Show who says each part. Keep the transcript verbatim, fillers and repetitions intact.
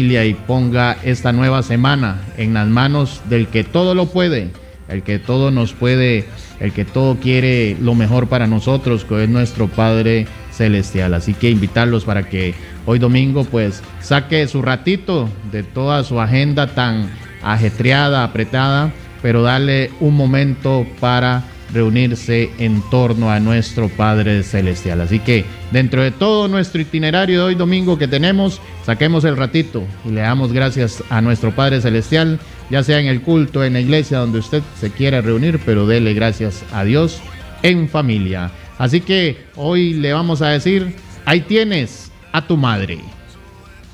Speaker 1: familia y ponga esta nueva semana en las manos del que todo lo puede, el que todo nos puede, el que todo quiere lo mejor para nosotros, que es nuestro Padre Celestial. Así que invitarlos para que hoy domingo pues saque su ratito de toda su agenda tan ajetreada, apretada, pero darle un momento para reunirse en torno a nuestro Padre Celestial. Así que dentro de todo nuestro itinerario de hoy domingo que tenemos, saquemos el ratito y le damos gracias a nuestro Padre Celestial, ya sea en el culto, en la iglesia, donde usted se quiera reunir, pero dele gracias a Dios en familia. Así que hoy le vamos a decir, ahí tienes a tu madre.